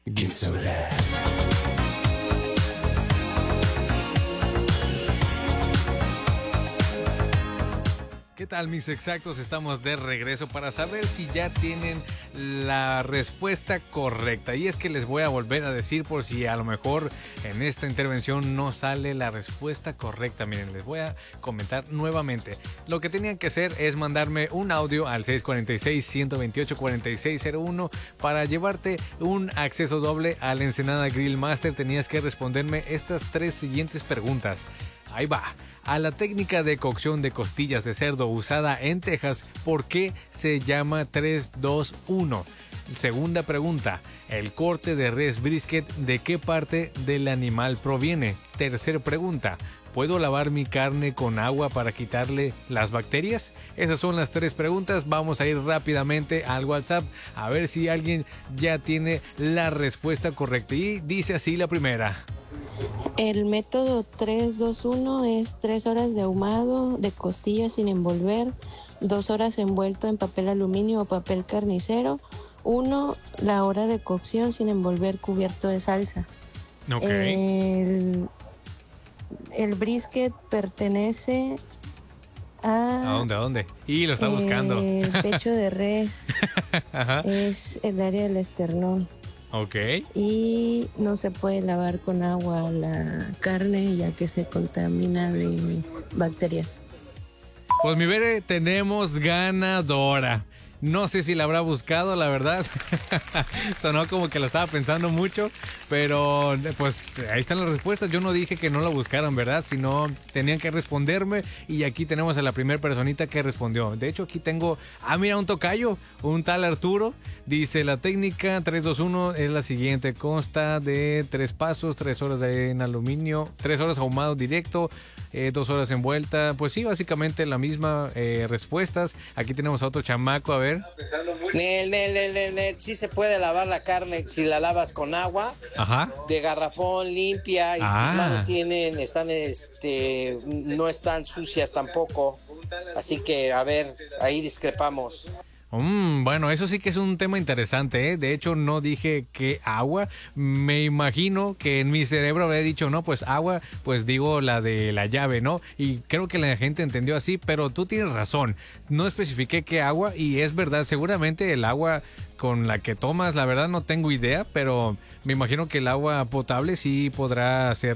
¿Quién sabrá? ¿Qué tal, mis exactos? Estamos de regreso para saber si ya tienen la respuesta correcta. Y es que les voy a volver a decir por si a lo mejor en esta intervención no sale la respuesta correcta. Miren, les voy a comentar nuevamente. Lo que tenían que hacer es mandarme un audio al 646-128-4601 para llevarte un acceso doble al Ensenada Grill Master. Tenías que responderme estas 3 siguientes preguntas. Ahí va. A la técnica de cocción de costillas de cerdo usada en Texas, ¿por qué se llama 3-2-1? Segunda pregunta, ¿el corte de res brisket de qué parte del animal proviene? Tercera pregunta, ¿puedo lavar mi carne con agua para quitarle las bacterias? Esas son las 3 preguntas. Vamos a ir rápidamente al WhatsApp a ver si alguien ya tiene la respuesta correcta. Y dice así la primera. El método 3-2-1 es 3 horas de ahumado de costillas sin envolver, 2 horas envuelto en papel aluminio o papel carnicero, 1 la hora de cocción sin envolver cubierto de salsa. Okay. El brisket pertenece ¿A dónde? Y lo está buscando. El pecho de res. Ajá. Es el área del esternón. Ok. Y no se puede lavar con agua la carne ya que se contamina de bacterias. Pues mi Bere, tenemos ganadora. No sé si la habrá buscado, la verdad. Sonó como que lo estaba pensando mucho. Pero pues ahí están las respuestas. Yo no dije que no la buscaran, ¿verdad? Sino tenían que responderme. Y aquí tenemos a la primera personita que respondió. De hecho, aquí tengo... mira, un tocayo. Un tal Arturo. Dice, la técnica 3-2-1 es la siguiente. Consta de 3 pasos, 3 horas en aluminio, 3 horas ahumado directo, 2 horas envuelta. Pues sí, básicamente la misma respuestas. Aquí tenemos a otro chamaco, a ver. Sí se puede lavar la carne si la lavas con agua. Ajá. De garrafón, limpia. Y tus manos no están sucias tampoco. Así que, a ver, ahí discrepamos. Bueno, eso sí que es un tema interesante, ¿eh? De hecho, no dije que agua. Me imagino que en mi cerebro habría dicho, no, pues agua, pues digo la de la llave, ¿no? Y creo que la gente entendió así, pero tú tienes razón. No especifiqué qué agua y es verdad, seguramente el agua con la que tomas, la verdad no tengo idea, pero me imagino que el agua potable sí podrá hacer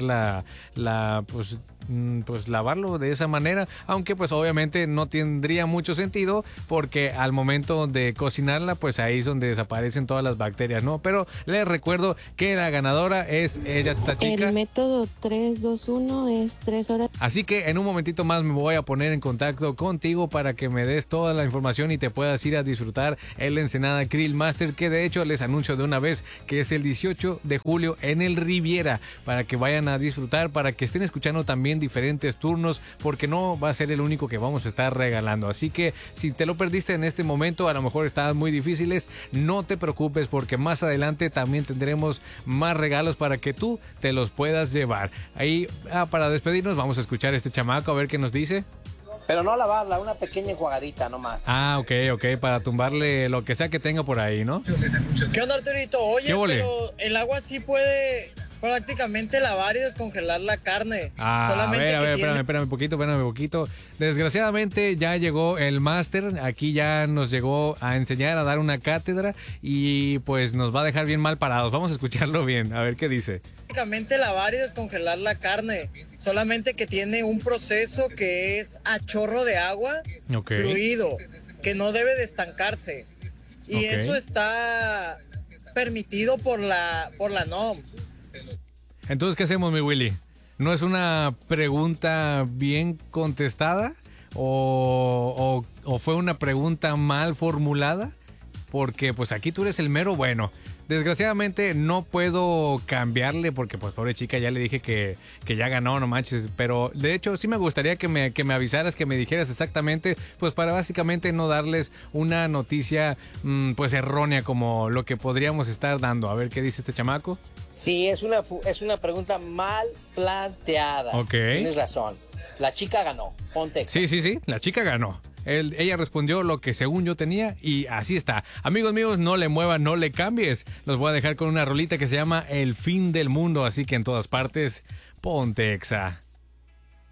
pues lavarlo de esa manera, aunque pues obviamente no tendría mucho sentido porque al momento de cocinarla pues ahí es donde desaparecen todas las bacterias, ¿no? Pero les recuerdo que la ganadora es esta chica. El método 3-2-1 es 3 horas. Así que en un momentito más me voy a poner en contacto contigo para que me des toda la información y te puedas ir a disfrutar el Ensenada Grill Master, que de hecho les anuncio de una vez que es el 18 de julio en el Riviera, para que vayan a disfrutar, para que estén escuchando también diferentes turnos, porque no va a ser el único que vamos a estar regalando. Así que si te lo perdiste en este momento, a lo mejor estaban muy difíciles, no te preocupes porque más adelante también tendremos más regalos para que tú te los puedas llevar. Ahí, para despedirnos, vamos a escuchar a este chamaco a ver qué nos dice. Pero no lavarla, una pequeña enjuagadita nomás. Ok, para tumbarle lo que sea que tenga por ahí, ¿no? ¿Qué onda, Arturito? Oye, pero el agua sí puede prácticamente lavar y descongelar la carne. Solamente espérame un poquito. Desgraciadamente ya llegó el máster, aquí ya nos llegó a enseñar, a dar una cátedra y pues nos va a dejar bien mal parados. Vamos a escucharlo bien, a ver qué dice. Prácticamente lavar y descongelar la carne, solamente que tiene un proceso que es a chorro de agua, fluido, que no debe de estancarse. Y eso está permitido por la NOM. Entonces, ¿qué hacemos, mi Willy? ¿No es una pregunta bien contestada? ¿O fue una pregunta mal formulada? Porque pues aquí tú eres el mero bueno. Desgraciadamente no puedo cambiarle porque pues pobre chica, ya le dije que ya ganó, no manches. Pero de hecho sí me gustaría que me avisaras, que me dijeras exactamente, pues para básicamente no darles una noticia pues errónea como lo que podríamos estar dando. A ver qué dice este chamaco. Sí, es una pregunta mal planteada. Tienes razón. La chica ganó. Ponte. Sí, la chica ganó. Ella respondió lo que según yo tenía y así está. Amigos míos, no le muevan, no le cambies. Los voy a dejar con una rolita que se llama El Fin del Mundo, así que en todas partes, ponte Exa.